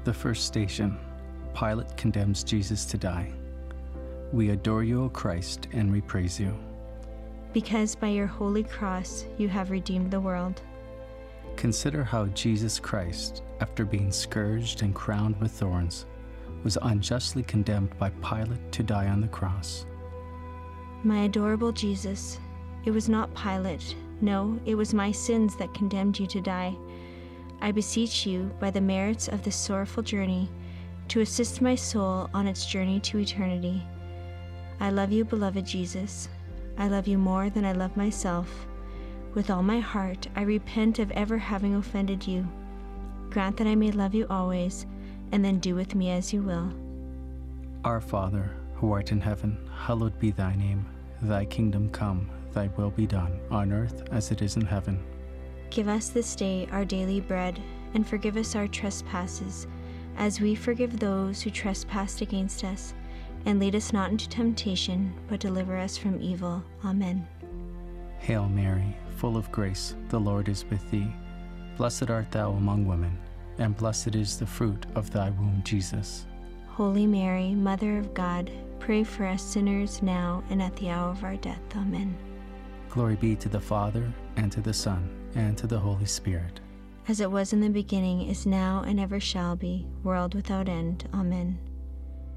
The first station, Pilate condemns Jesus to die. We adore you, O Christ, and we praise you. Because by your holy cross you have redeemed the world. Consider how Jesus Christ, after being scourged and crowned with thorns, was unjustly condemned by Pilate to die on the cross. My adorable Jesus, it was not Pilate, no, it was my sins that condemned you to die. I beseech you, by the merits of this sorrowful journey, to assist my soul on its journey to eternity. I love you, beloved Jesus. I love you more than I love myself. With all my heart, I repent of ever having offended you. Grant that I may love you always, and then do with me as you will. Our Father, who art in heaven, hallowed be thy name. Thy kingdom come, thy will be done, on earth as it is in heaven. Give us this day our daily bread, and forgive us our trespasses, as we forgive those who trespass against us. And lead us not into temptation, but deliver us from evil. Amen. Hail Mary, full of grace, the Lord is with thee. Blessed art thou among women, and blessed is the fruit of thy womb, Jesus. Holy Mary, Mother of God, pray for us sinners now and at the hour of our death. Amen. Glory be to the Father, and to the Son, and to the Holy Spirit. As it was in the beginning, is now, and ever shall be, world without end. Amen.